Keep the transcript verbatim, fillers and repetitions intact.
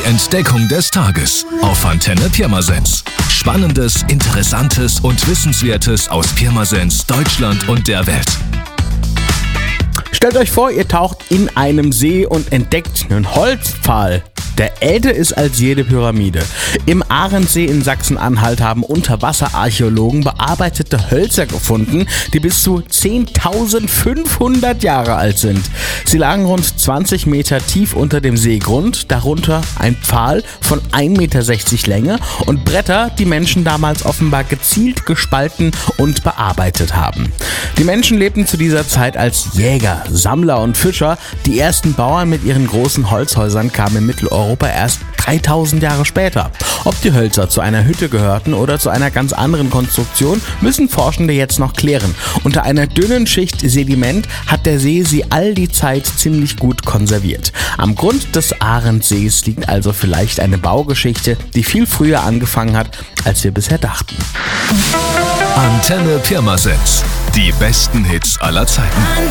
Entdeckung des Tages auf Antenne Pirmasens. Spannendes, Interessantes und Wissenswertes aus Pirmasens, Deutschland und der Welt. Stellt euch vor, ihr taucht in einem See und entdeckt einen Holzpfahl, der älter ist als jede Pyramide. Im Ahrensee in Sachsen-Anhalt haben Unterwasserarchäologen bearbeitete Hölzer gefunden, die bis zu zehntausendfünfhundert Jahre alt sind. Sie lagen rund zwanzig Meter tief unter dem Seegrund, darunter ein Pfahl von ein Meter sechzig Länge und Bretter, die Menschen damals offenbar gezielt gespalten und bearbeitet haben. Die Menschen lebten zu dieser Zeit als Jäger, Sammler und Fischer. Die ersten Bauern mit ihren großen Holzhäusern kamen in Mitteleuropa erst dreitausend Jahre später. Ob die Hölzer zu einer Hütte gehörten oder zu einer ganz anderen Konstruktion, müssen Forschende jetzt noch klären. Unter einer dünnen Schicht Sediment hat der See sie all die Zeit ziemlich gut konserviert. Am Grund des Ahrenssees liegt also vielleicht eine Baugeschichte, die viel früher angefangen hat, als wir bisher dachten. Antenne Pirmasens. Die besten Hits aller Zeiten.